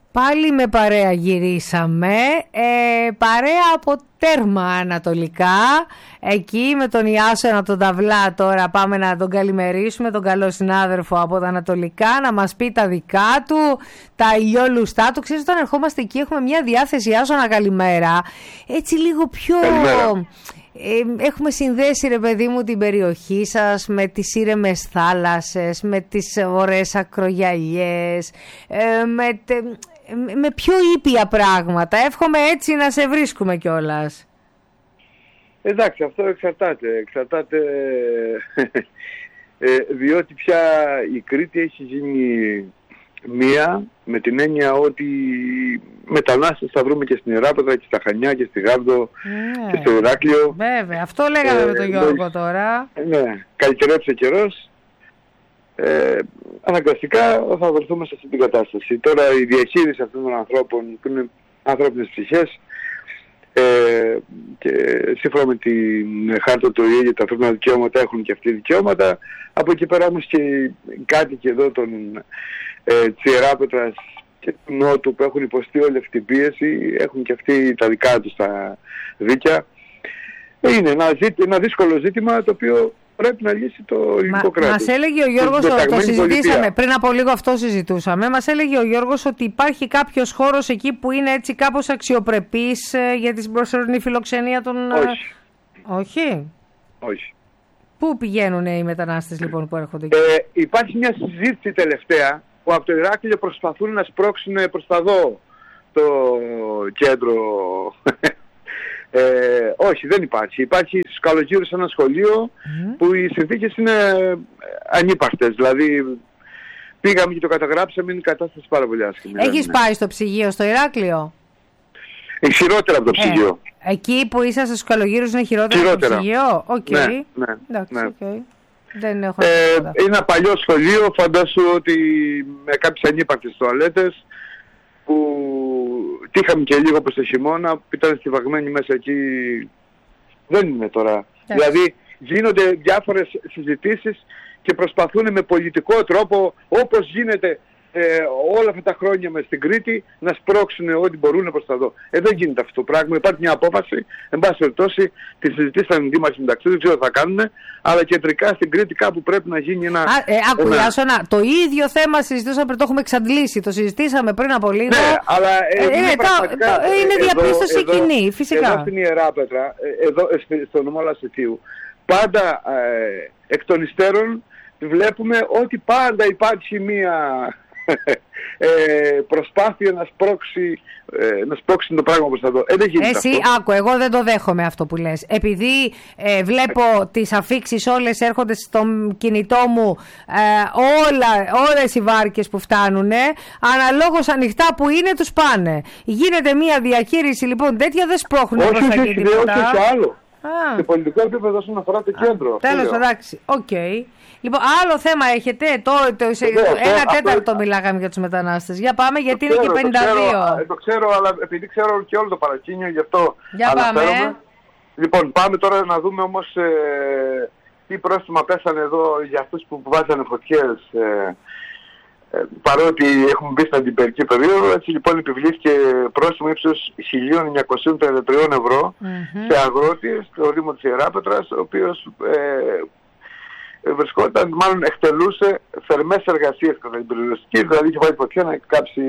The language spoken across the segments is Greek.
Πάλι με παρέα γυρίσαμε, παρέα από Τέρμα ανατολικά, εκεί με τον Ιάσονα τον Ταυλά. Τώρα πάμε να τον καλημερίσουμε, τον καλό συνάδελφο από τα ανατολικά, να μας πει τα δικά του, τα ηλιόλουστά του. Ξέρεις, όταν ερχόμαστε εκεί έχουμε μια διάθεση, Ιάσονα, καλημέρα, έτσι λίγο πιο... Έχουμε συνδέσει, ρε παιδί μου, την περιοχή σας με τις ήρεμες θάλασσες, με τις ωραίες ακρογιαλιές, με πιο ήπια πράγματα. Εύχομαι έτσι να σε βρίσκουμε κιόλας. Εντάξει, αυτό εξαρτάται διότι πια η Κρήτη έχει γίνει μία, με την έννοια ότι μετανάστες θα βρούμε και στην Ιεράπετρα και στα Χανιά και στη Γάρδο και στο Ηράκλειο. Βέβαια, αυτό λέγαμε με τον Γιώργο τώρα. Ναι, καλυτερέψε καιρός. Αναγκαστικά θα βρεθούμε σε αυτή την κατάσταση. Τώρα η διαχείριση αυτών των ανθρώπων που είναι ανθρώπινες ψυχές και σύμφωνα με την χάρτα του ΟΗΕ για τα ανθρώπινα δικαιώματα έχουν και αυτοί δικαιώματα. Από εκεί πέρα όμως και κάτοικοι εδώ της Ιεράπετρας και του Νότου που έχουν υποστεί όλη αυτή την πίεση έχουν και αυτοί τα δικά τους τα δίκαια. Είναι ένα δύσκολο ζήτημα το οποίο πρέπει να λύσει το ελληνικό κράτος. Μας έλεγε ο Γιώργος, το συζητήσαμε πριν από λίγο, αυτό συζητούσαμε. Μας έλεγε ο Γιώργος ότι υπάρχει κάποιος χώρος εκεί που είναι έτσι κάπως αξιοπρεπής για την προσωρινή φιλοξενία των... Όχι. Πού πηγαίνουν οι μετανάστες λοιπόν που έρχονται εκεί? Υπάρχει μια συζήτηση τελευταία που από το Ηράκλειο προσπαθούν να σπρώξουν προς τα δω το κέντρο. Όχι, δεν υπάρχει. Υπάρχει στους Καλογύρους ένα σχολείο που οι συνθήκες είναι ανύπαρκτες. Δηλαδή πήγαμε και το καταγράψαμε, είναι η κατάσταση πάρα πολύ άσχημη. Έχεις πάει στο ψυγείο στο Ηράκλειο? Χειρότερα από το ψυγείο. Εκεί που είσαστε στους Καλογύρους είναι χειρότερα από το ψυγείο? Ναι. Εντάξει, okay. Δεν έχω είναι ένα παλιό σχολείο, φαντάσου ότι με κάποιες ανύπαρκτες τουαλέτες που τύχαμε και λίγο προς το χειμώνα, που ήταν στιβαγμένοι μέσα εκεί. Δεν είναι τώρα. Δηλαδή γίνονται διάφορες συζητήσεις και προσπαθούν με πολιτικό τρόπο, όπως γίνεται όλα αυτά τα χρόνια μες στην Κρήτη, να σπρώξουν ό,τι μπορούν προς τα δω. Δεν γίνεται αυτό το πράγμα. Υπάρχει μια απόφαση, εν πάση περιπτώσει, τη συζητήσαν οι δήμαρχοι μεταξύ, δεν ξέρω τι θα κάνουν, αλλά κεντρικά στην Κρήτη κάπου πρέπει να γίνει ένα... Ιάσονα, το ίδιο θέμα συζητούσαμε πριν, το έχουμε εξαντλήσει, το συζητήσαμε πριν από λίγο. Ναι, αλλά είναι διαπίστωση κοινή, φυσικά. Εδώ στην Ιεράπετρα, εδώ στο νομό Λασιτίου, πάντα εκ των υστέρων βλέπουμε ότι πάντα υπάρχει μία προσπάθεια να σπρώξει το πράγμα προς τα δω. Εσύ αυτό. Άκου, εγώ δεν το δέχομαι αυτό που λες. Επειδή βλέπω τις αφίξεις όλες έρχονται στο κινητό μου, όλες οι βάρκες που φτάνουν, αναλόγως ανοιχτά που είναι τους πάνε. Γίνεται μια διαχείριση λοιπόν τέτοια, δεν σπρώχνουν προς τα εκεί τίποτα. Όχι άλλο. Σε πολιτικό επίπεδο όσον αφορά το κέντρο. Τέλος, εντάξει, οκ. Λοιπόν, άλλο θέμα έχετε, ένα τέταρτο μιλάγαμε για τους μετανάστες. Για πάμε, γιατί είναι και 52. Το ξέρω, αλλά επειδή ξέρω και όλο το παρακίνιο, γι' αυτό αναφέρομαι. Πάμε. Λοιπόν, πάμε τώρα να δούμε όμως τι πρόστιμα πέσανε εδώ για αυτούς που βάζανε φωτιές. Παρότι έχουμε μπει στην αντιπερική περίοδο, έτσι λοιπόν επιβλήθηκε πρόστιμο ύψους 1.953 ευρώ σε αγρότη στο Δήμο της Ιεράπετρας, ο οποίος βρισκόταν, μάλλον εκτελούσε θερμές εργασίες κατά την περιοριστική, δηλαδή είχε βάλει φωτιά να κάψει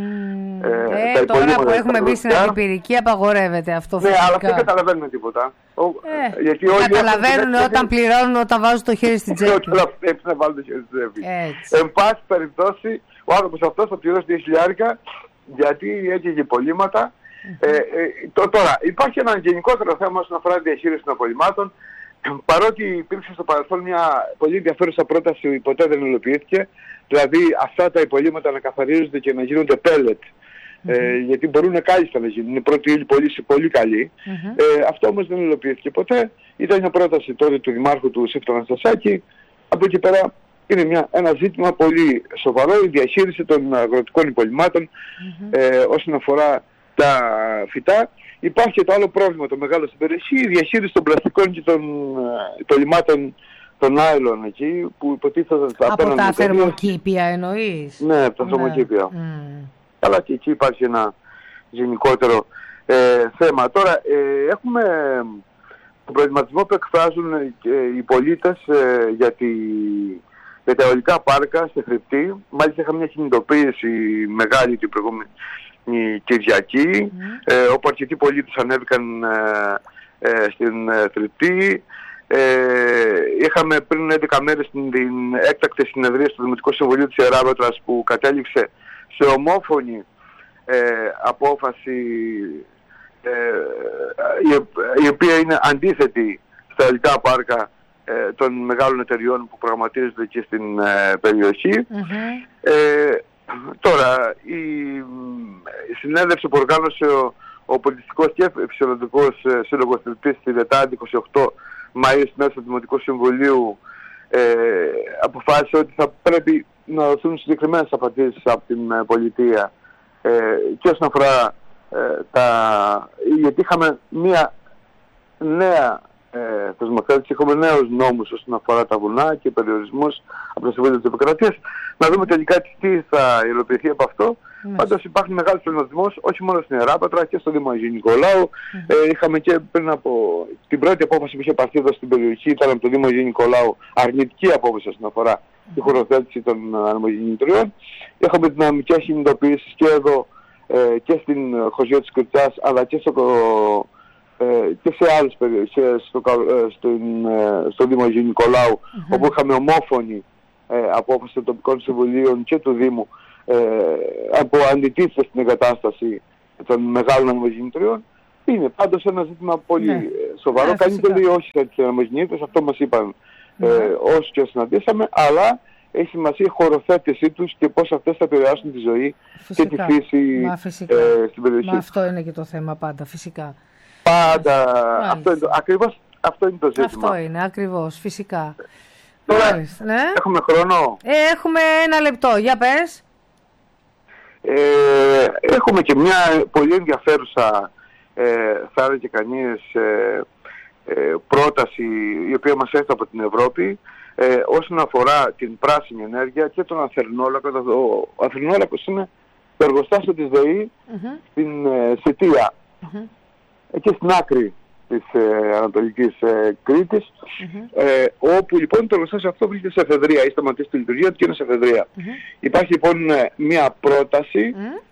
τα υπολείμματα. Τώρα που έχουμε μπει στην αντιπυρική απαγορεύεται αυτό φυσικά. Ναι, αλλά δεν καταλαβαίνουμε τίποτα. Γιατί όλοι καταλαβαίνουν όταν πληρώνουν, όταν βάζουν το χέρι στην τσέπη. Όταν πρέπει να βάλουν το χέρι στην τσέπη. Εν πάση περιπτώσει, ο άνθρωπος αυτός θα πληρώσει 2.000 γιατί έκαιγε υπολείμματα. Τώρα, υπάρχει ένα γενικότερο θέμα όσον αφορά τη διαχείριση των απολυμάτων. Παρότι υπήρξε στο παρελθόν μια πολύ ενδιαφέρουσα πρόταση που ποτέ δεν υλοποιήθηκε, δηλαδή αυτά τα υπολείμματα να καθαρίζονται και να γίνονται pellet, γιατί μπορούν κάλλιστα να γίνουν, είναι πρώτη ύλη πολύ καλή. Αυτό όμως δεν υλοποιήθηκε ποτέ. Ήταν μια πρόταση τότε του Δημάρχου του Σύφτου Αναστασάκη. Από εκεί πέρα είναι ένα ζήτημα πολύ σοβαρό, η διαχείριση των αγροτικών υπολειμμάτων όσον αφορά τα φυτά. Υπάρχει και το άλλο πρόβλημα, το μεγάλο στην περιοχή, η διαχείριση των πλαστικών και των υπολειμμάτων των άιλων εκεί, που υποτίθεται από τα θερμοκήπια εννοείς? Ναι, από τα θερμοκήπια. αλλά και εκεί υπάρχει ένα γενικότερο θέμα. Τώρα έχουμε τον προβληματισμό που εκφράζουν οι πολίτες για τα αιωλικά πάρκα στη Θρυπτή. Μάλιστα είχαμε μια κινητοποίηση μεγάλη την προηγούμενη Κυριακή, όπου αρκετοί πολίτες ανέβηκαν στην Θρυπτή. Είχαμε πριν 11 μέρες την έκτακτη συνεδρία στο Δημοτικό Συμβουλίο της Ιεράπετρας, που κατέληξε σε ομόφωνη απόφαση η οποία είναι αντίθετη στα αιωλικά πάρκα των μεγάλων εταιριών που προγραμματίζονται εκεί στην περιοχή. Τώρα, η συνέλευση που οργάνωσε ο Πολιτιστικός και Φυσιολογικός Σύλλογος Θρυπτής τη Δετάρτη 28 Μαΐου στη μέση του Δημοτικού Συμβουλίου αποφάσισε ότι θα πρέπει να δοθούν συγκεκριμένες απαντήσεις από την πολιτεία και όσον αφορά γιατί είχαμε μια νέα θεσμοθέτηση, έχουμε νέους νόμους όσον αφορά τα βουνά και περιορισμούς από το Συμβούλιο της Δημοκρατίας. Να δούμε τελικά τι θα υλοποιηθεί από αυτό. Πάντως υπάρχει μεγάλος προβληματισμός όχι μόνο στην Ιεράπετρα και στο Δήμο Αγίου Νικολάου. Είχαμε και πριν από την πρώτη απόφαση που είχε πάρθει εδώ στην περιοχή, ήταν από το Δήμο Αγίου Νικολάου, αρνητική απόφαση όσον αφορά τη χωροθέτηση των ανεμογεννητριών. Είχαμε δυναμικές κινητοποιήσεις και εδώ και στην Χωριό της Κριτσάς, αλλά και και σε άλλες περιοχές στο Δήμο Αγίου Νικολάου, όπου είχαμε ομόφωνη απόφαση των τοπικών συμβουλίων και του Δήμου από αντιτίθεση στην εγκατάσταση των μεγάλων ανεμογεννητριών. Είναι πάντως ένα ζήτημα πολύ σοβαρό. Κανείς δεν λέει όχι στις ανεμογεννήτρες, αυτό μας είπαν όσοι και συναντήσαμε, αλλά έχει σημασία η χωροθέτησή τους και πώς αυτές θα επηρεάσουν τη ζωή και τη φύση στην περιοχή. Μα αυτό είναι και το θέμα πάντα, φυσικά. Πάντα. Ακριβώς αυτό είναι το ζήτημα. Αυτό είναι, ακριβώς, φυσικά. Τώρα, έχουμε χρόνο. Έχουμε 1 λεπτό, για πες. Έχουμε και μια πολύ ενδιαφέρουσα, θα έλεγε κανείς, πρόταση η οποία μας έρθει από την Ευρώπη όσον αφορά την πράσινη ενέργεια και τον ανθρινόλακο. Ο ανθρινόλακος είναι το εργοστάσιο της ΔΕΗ στην Σιτία, εκεί στην άκρη της Ανατολικής Κρήτης, όπου λοιπόν το εργοστάσιο αυτό βρίσκεται σε εφεδρεία ή σταματήσει τη λειτουργία του και είναι σε εφεδρεία. Υπάρχει λοιπόν μια πρόταση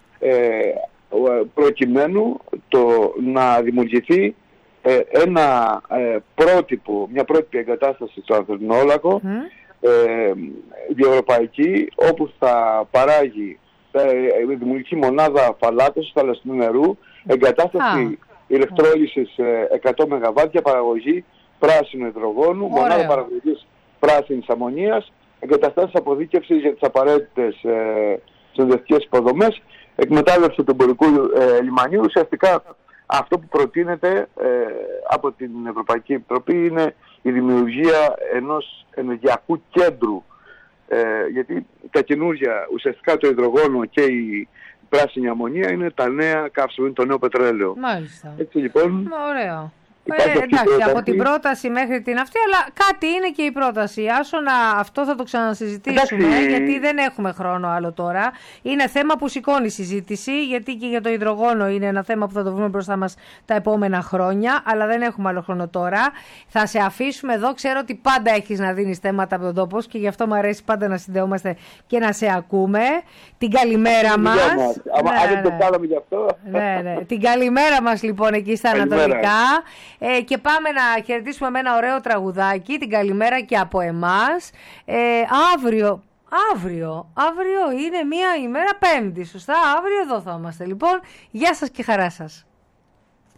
προκειμένου να δημιουργηθεί ένα πρότυπο, μια πρότυπη εγκατάσταση στο ανθρινόλακο διευρωπαϊκή, όπου θα παράγει δημιουργική μονάδα φαλάτωσης θαλασσινού νερού, εγκατάσταση ηλεκτρόλυσης 100 ΜΒ, παραγωγή πράσινου υδρογόνου, μονάδα παραγωγής πράσινης αμμονίας, εγκαταστάσεις αποθήκευσης για τις απαραίτητες συνδευτικές υποδομές, εκμετάλλευση του εμπορικού λιμανιού. Ουσιαστικά αυτό που προτείνεται από την Ευρωπαϊκή Επιτροπή είναι η δημιουργία ενός ενεργειακού κέντρου, γιατί τα καινούργια, ουσιαστικά το υδρογόνο και η πράσινη αμμονία είναι τα νέα καύσιμα, είναι το νέο πετρέλαιο. Μάλιστα. Έτσι λοιπόν. Ωραίο. Εντάξει, από την πρόταση μέχρι την αυτή, αλλά κάτι είναι και η πρόταση. Άσονα, αυτό θα το ξανασυζητήσουμε, γιατί δεν έχουμε χρόνο άλλο τώρα. Είναι θέμα που σηκώνει συζήτηση, γιατί και για το υδρογόνο είναι ένα θέμα που θα το βρούμε μπροστά μας τα επόμενα χρόνια, αλλά δεν έχουμε άλλο χρόνο τώρα. Θα σε αφήσουμε εδώ. Ξέρω ότι πάντα έχεις να δίνεις θέματα από τον τόπο και γι' αυτό μου αρέσει πάντα να συνδεόμαστε και να σε ακούμε. Την καλημέρα μας. Αν δεν το κάναμε γι' αυτό. Ναι. Την καλημέρα μας λοιπόν εκεί στα Ανατολικά. Και πάμε να χαιρετήσουμε με ένα ωραίο τραγουδάκι. Την καλημέρα και από εμάς. Αύριο είναι μια ημέρα Πέμπτη, σωστά? Αύριο εδώ θα είμαστε. Λοιπόν, γεια σας και χαρά σας.